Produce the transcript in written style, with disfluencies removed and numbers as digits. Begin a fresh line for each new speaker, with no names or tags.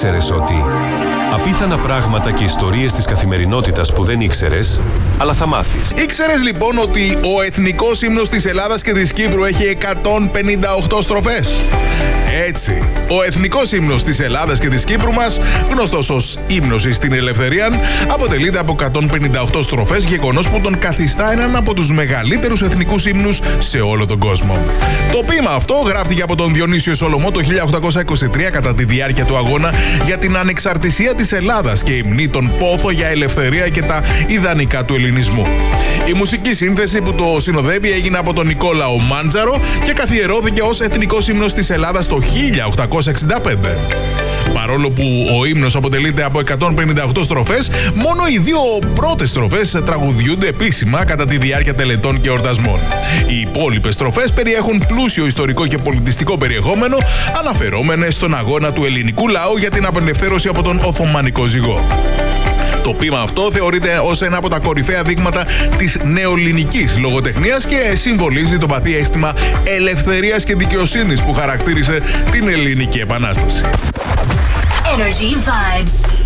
Ήξερες ότι απίθανα πράγματα και ιστορίες της καθημερινότητας που δεν ήξερες, αλλά θα μάθεις.
Ήξερες λοιπόν ότι ο εθνικός ύμνος της Ελλάδας και της Κύπρου έχει 158 στροφές? Έτσι, ο εθνικός ύμνος της Ελλάδας και της Κύπρου μας, γνωστός ως ύμνος στην ελευθερία, αποτελείται από 158 στροφές, γεγονός που τον καθιστά έναν από τους μεγαλύτερους εθνικούς ύμνους σε όλο τον κόσμο. Το ποίημα αυτό γράφτηκε από τον Διονύσιο Σολομό το 1823 κατά τη διάρκεια του αγώνα για την ανεξαρτησία της Ελλάδας και υμνεί τον πόθο για ελευθερία και τα ιδανικά του ελληνισμού. Η μουσική σύνθεση που το συνοδεύει έγινε από τον Νικόλαο Μάντζαρο και καθιερώθηκε ως εθνικός ύμνος της Ελλάδας το 1865. Παρόλο που ο ύμνος αποτελείται από 158 στροφές, μόνο οι δύο πρώτες στροφές τραγουδιούνται επίσημα κατά τη διάρκεια τελετών και εορτασμών. Οι υπόλοιπες στροφές περιέχουν πλούσιο ιστορικό και πολιτιστικό περιεχόμενο, αναφερόμενες στον αγώνα του ελληνικού λαού για την απελευθέρωση από τον Οθωμανικό ζυγό. Το ποίημα αυτό θεωρείται ως ένα από τα κορυφαία δείγματα της νεοελληνικής λογοτεχνίας και συμβολίζει το βαθύ αίσθημα ελευθερίας και δικαιοσύνης που χαρακτήρισε την Ελληνική Επανάσταση.
Energy Vibes.